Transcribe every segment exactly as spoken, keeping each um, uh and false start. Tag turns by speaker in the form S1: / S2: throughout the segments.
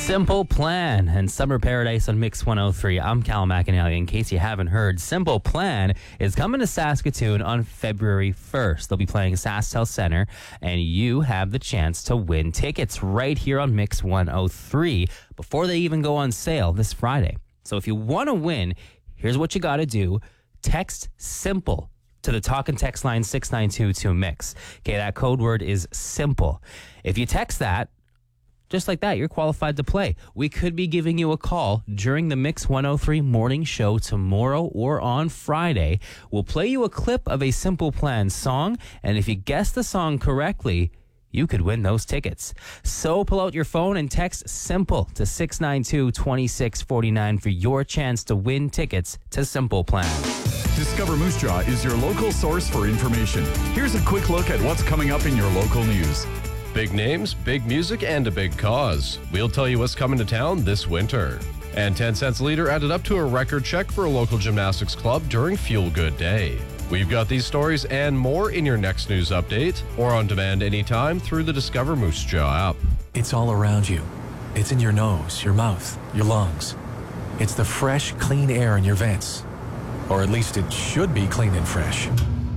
S1: Simple Plan and Summer Paradise on Mix one oh three. I'm Cal McAnally. In case you haven't heard, Simple Plan is coming to Saskatoon on February first. They'll be playing SaskTel Center, and you have the chance to win tickets right here on Mix one oh three before they even go on sale this Friday. So if you want to win, here's what you got to do. Text SIMPLE to the talk and text line six nine two two mix. Okay, that code word is SIMPLE. If you text that, just like that, you're qualified to play. We could be giving you a call during the Mix one oh three morning show tomorrow or on Friday. We'll play you a clip of a Simple Plan song, and if you guess the song correctly, you could win those tickets. So pull out your phone and text SIMPLE to six nine two two six four nine for your chance to win tickets to Simple Plan.
S2: Discover Moose Jaw is your local source for information. Here's a quick look at what's coming up in your local news.
S3: Big names, big music, and a big cause. We'll tell you what's coming to town this winter. And ten cents a litre added up to a record check for a local gymnastics club during Fuel Good Day. We've got these stories and more in your next news update or on demand anytime through the Discover Moose Jaw app.
S4: It's all around you. It's in your nose, your mouth, your lungs. It's the fresh, clean air in your vents. Or at least it should be clean and fresh.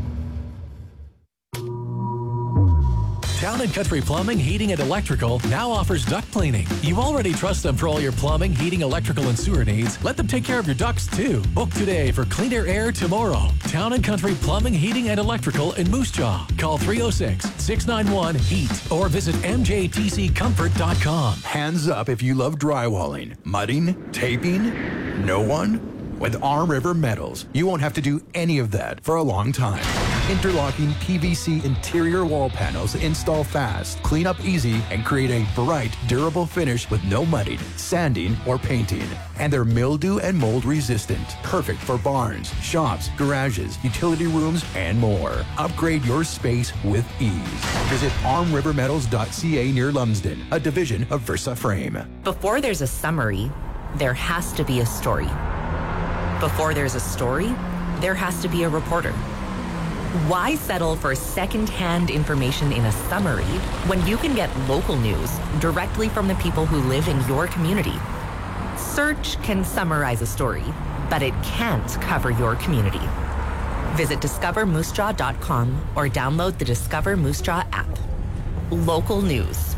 S4: Town and Country Plumbing, Heating, and Electrical now offers duct cleaning. You already trust them for all your plumbing, heating, electrical, and sewer needs. Let them take care of your ducts, too. Book today for cleaner air tomorrow. Town and Country Plumbing, Heating, and Electrical in Moose Jaw. Call three oh six, six nine one, heat or visit m j t c comfort dot com.
S5: Hands up if you love drywalling, mudding, taping. No one? With Arm River Metals, you won't have to do any of that for a long time. Interlocking P V C interior wall panels install fast, clean up easy, and create a bright, durable finish with no mudding, sanding, or painting. And they're mildew and mold resistant, perfect for barns, shops, garages, utility rooms, and more. Upgrade your space with ease. Visit arm river metals dot c a near Lumsden, a division of Versa Frame.
S6: Before there's a summary, there has to be a story. Before there's a story, there has to be a reporter. Why settle for second-hand information in a summary when you can get local news directly from the people who live in your community? Search can summarize a story, but it can't cover your community. Visit discover moose jaw dot com or download the Discover Moose Jaw app. Local news.